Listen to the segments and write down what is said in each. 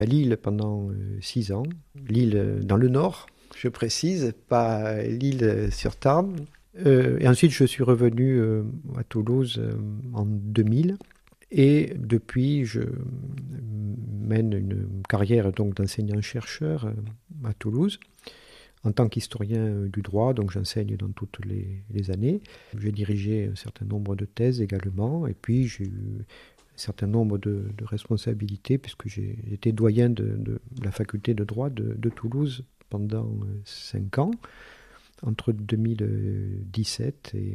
à Lille pendant 6 ans. Lille dans le nord, je précise, pas Lille-sur-Tarn. Et ensuite, je suis revenu à Toulouse en 2000. Et depuis, je mène une carrière donc, d'enseignant-chercheur à Toulouse en tant qu'historien du droit, donc j'enseigne dans toutes les années. J'ai dirigé un certain nombre de thèses également, et puis j'ai eu un certain nombre de responsabilités, puisque j'ai été doyen de la faculté de droit de Toulouse pendant 5 ans, entre 2017 et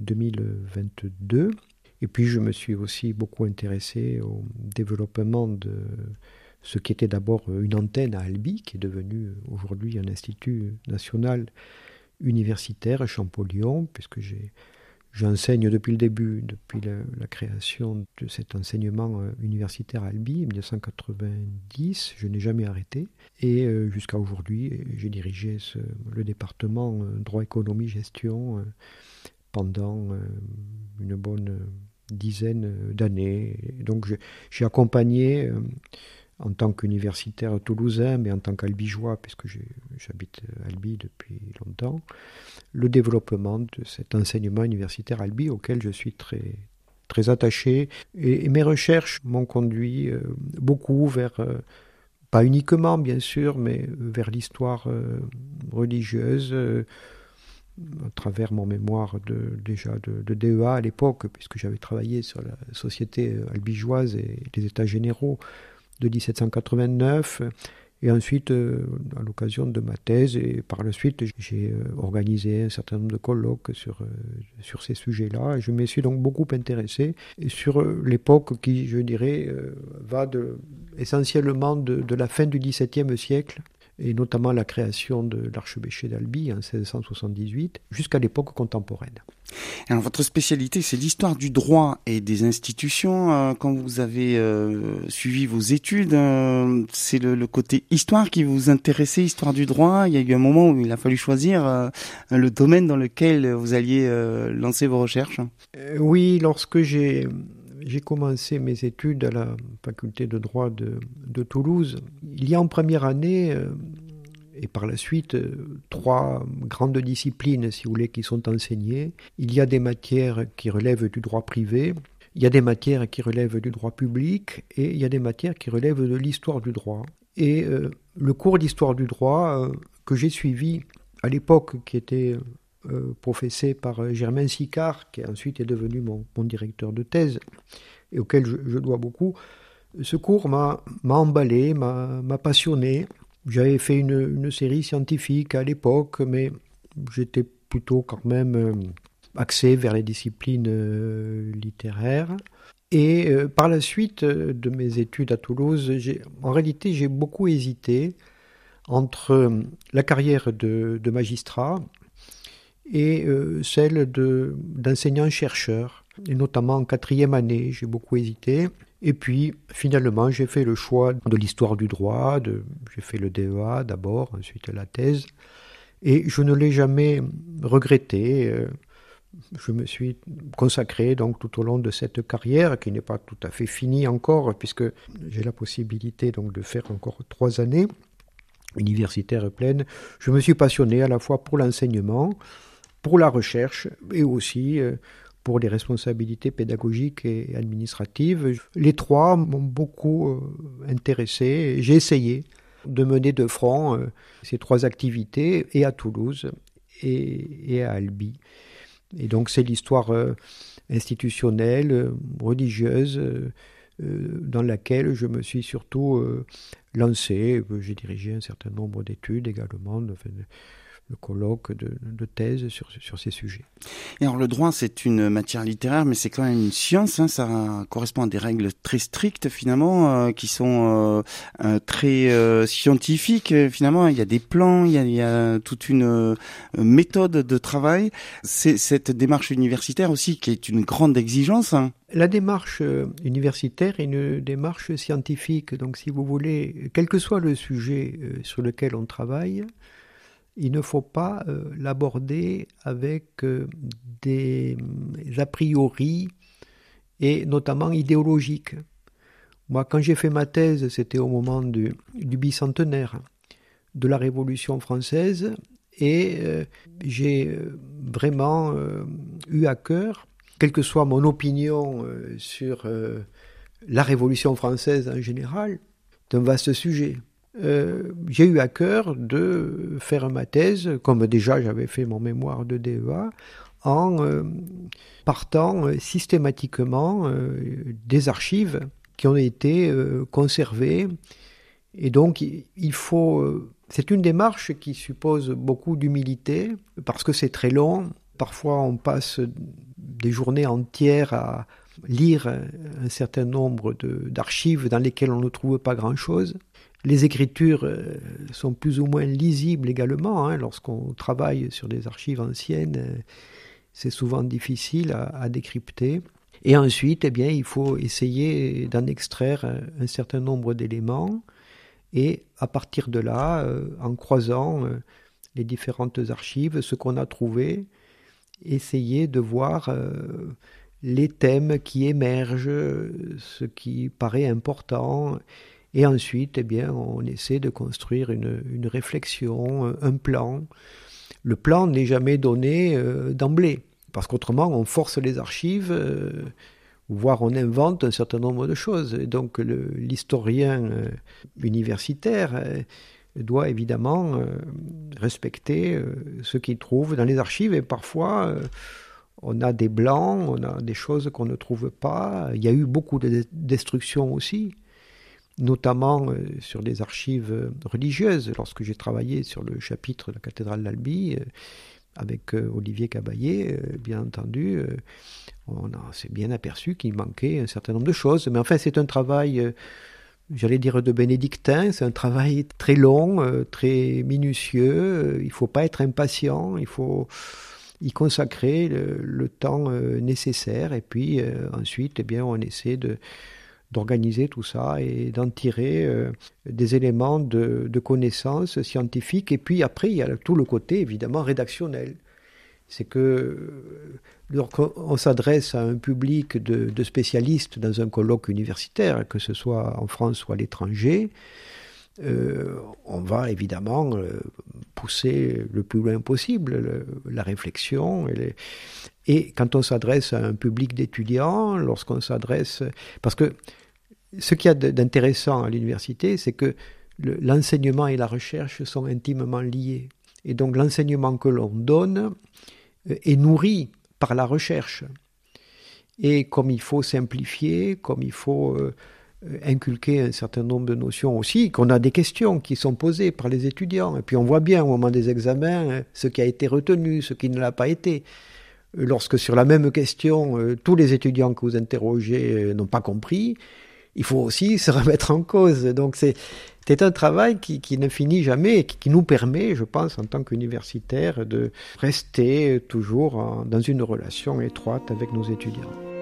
2022. Et puis je me suis aussi beaucoup intéressé au développement de ce qui était d'abord une antenne à Albi, qui est devenu aujourd'hui un institut national universitaire, Champollion, puisque j'enseigne depuis le début, depuis la création de cet enseignement universitaire à Albi, en 1990, je n'ai jamais arrêté. Et jusqu'à aujourd'hui, j'ai dirigé le département droit, économie, gestion pendant une bonne dizaine d'années. Donc j'ai accompagné en tant qu'universitaire toulousain, mais en tant qu'albigeois, puisque j'habite Albi depuis longtemps, le développement de cet enseignement universitaire Albi auquel je suis très, très attaché. Et mes recherches m'ont conduit beaucoup vers, pas uniquement bien sûr, mais vers l'histoire religieuse, à travers mon mémoire de DEA à l'époque, puisque j'avais travaillé sur la société albigeoise et les états généraux de 1789, et ensuite, à l'occasion de ma thèse, et par la suite, j'ai organisé un certain nombre de colloques sur ces sujets-là. Je me suis donc beaucoup intéressé sur l'époque qui, je dirais, va essentiellement de la fin du XVIIe siècle, et notamment la création de l'archevêché d'Albi en 1678, jusqu'à l'époque contemporaine. Alors, votre spécialité, c'est l'histoire du droit et des institutions. Quand vous avez suivi vos études, c'est le côté histoire qui vous intéressait, histoire du droit. Il y a eu un moment où il a fallu choisir le domaine dans lequel vous alliez lancer vos recherches. Oui, lorsque j'ai commencé mes études à la faculté de droit de Toulouse, il y a en première année, et par la suite, 3 grandes disciplines, si vous voulez, qui sont enseignées. Il y a des matières qui relèvent du droit privé, il y a des matières qui relèvent du droit public, et il y a des matières qui relèvent de l'histoire du droit. Et le cours d'histoire du droit que j'ai suivi à l'époque, qui était professé par Germain Sicard, qui ensuite est devenu mon directeur de thèse, et auquel je dois beaucoup, ce cours m'a emballé, m'a passionné. J'avais fait une série scientifique à l'époque, mais j'étais plutôt quand même axé vers les disciplines littéraires. Et par la suite de mes études à Toulouse, en réalité, j'ai beaucoup hésité entre la carrière de magistrat et celle d'enseignant-chercheur, et notamment en 4e année, j'ai beaucoup hésité. Et puis, finalement, j'ai fait le choix de l'histoire du droit, j'ai fait le DEA d'abord, ensuite la thèse, et je ne l'ai jamais regretté. Je me suis consacré donc tout au long de cette carrière, qui n'est pas tout à fait finie encore, puisque j'ai la possibilité donc de faire encore 3 années universitaires pleines. Je me suis passionné à la fois pour l'enseignement, pour la recherche et aussi pour les responsabilités pédagogiques et administratives. Les 3 m'ont beaucoup intéressé. J'ai essayé de mener de front ces 3 activités, et à Toulouse et à Albi. Et donc c'est l'histoire institutionnelle, religieuse, dans laquelle je me suis surtout lancé. J'ai dirigé un certain nombre d'études également, le colloque de thèse sur ces sujets. Et alors le droit, c'est une matière littéraire, mais c'est quand même une science, hein, ça correspond à des règles très strictes finalement, qui sont très scientifiques. Finalement, il y a des plans, il y a toute une méthode de travail. C'est cette démarche universitaire aussi qui est une grande exigence, hein. La démarche universitaire est une démarche scientifique. Donc si vous voulez, quel que soit le sujet sur lequel on travaille, il ne faut pas l'aborder avec des a priori et notamment idéologiques. Moi, quand j'ai fait ma thèse, c'était au moment du bicentenaire de la Révolution française, et j'ai vraiment eu à cœur, quelle que soit mon opinion sur la Révolution française en général, c'est un vaste sujet. J'ai eu à cœur de faire ma thèse, comme déjà j'avais fait mon mémoire de DEA, en partant systématiquement des archives qui ont été conservées. Et donc, il faut... c'est une démarche qui suppose beaucoup d'humilité, parce que c'est très long. Parfois, on passe des journées entières à lire un certain nombre d'archives dans lesquelles on ne trouve pas grand-chose. Les écritures sont plus ou moins lisibles également. Lorsqu'on travaille sur des archives anciennes, c'est souvent difficile à décrypter. Et ensuite, eh bien, il faut essayer d'en extraire un certain nombre d'éléments. Et à partir de là, en croisant les différentes archives, ce qu'on a trouvé, essayer de voir les thèmes qui émergent, ce qui paraît important. Et ensuite, eh bien, on essaie de construire une réflexion, un plan. Le plan n'est jamais donné d'emblée, parce qu'autrement, on force les archives, voire on invente un certain nombre de choses. Et donc, l'historien universitaire doit évidemment respecter ce qu'il trouve dans les archives. Et parfois, on a des blancs, on a des choses qu'on ne trouve pas. Il y a eu beaucoup de destruction aussi, notamment sur les archives religieuses. Lorsque j'ai travaillé sur le chapitre de la cathédrale d'Albi, avec Olivier Cabaillet, bien entendu, on s'est bien aperçu qu'il manquait un certain nombre de choses. Mais enfin, c'est un travail, j'allais dire, de bénédictin. C'est un travail très long, très minutieux. Il ne faut pas être impatient. Il faut y consacrer le temps nécessaire. Et puis ensuite, eh bien, on essaie d'organiser tout ça et d'en tirer des éléments de connaissances scientifiques. Et puis après, il y a tout le côté, évidemment, rédactionnel. C'est que lorsqu'on s'adresse à un public de spécialistes dans un colloque universitaire, que ce soit en France ou à l'étranger, on va évidemment pousser le plus loin possible la réflexion. Et quand on s'adresse à un public d'étudiants, lorsqu'on s'adresse... Parce que ce qu'il y a d'intéressant à l'université, c'est que l'enseignement et la recherche sont intimement liés. Et donc l'enseignement que l'on donne est nourri par la recherche. Et comme il faut simplifier, comme il faut inculquer un certain nombre de notions aussi, qu'on a des questions qui sont posées par les étudiants. Et puis on voit bien au moment des examens ce qui a été retenu, ce qui ne l'a pas été. Lorsque sur la même question, tous les étudiants que vous interrogez n'ont pas compris, il faut aussi se remettre en cause. Donc c'est un travail qui ne finit jamais et qui nous permet, je pense, en tant qu'universitaires, de rester toujours dans une relation étroite avec nos étudiants.